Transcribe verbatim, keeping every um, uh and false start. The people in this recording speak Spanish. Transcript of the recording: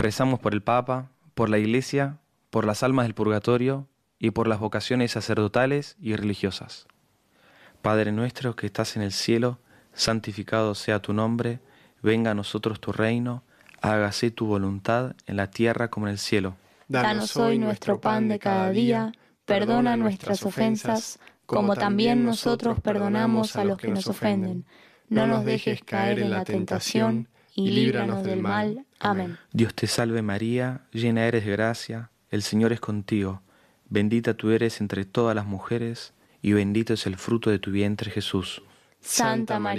Rezamos por el Papa, por la Iglesia, por las almas del purgatorio y por las vocaciones sacerdotales y religiosas. Padre nuestro que estás en el cielo, santificado sea tu nombre, venga a nosotros tu reino, hágase tu voluntad en la tierra como en el cielo. Danos hoy nuestro pan de cada día, perdona nuestras ofensas, como también nosotros perdonamos a los que nos ofenden. No nos dejes caer en la tentación y líbranos del mal. Amén. Dios te salve María, llena eres de gracia, el Señor es contigo. Bendita tú eres entre todas las mujeres, y bendito es el fruto de tu vientre Jesús. Santa María,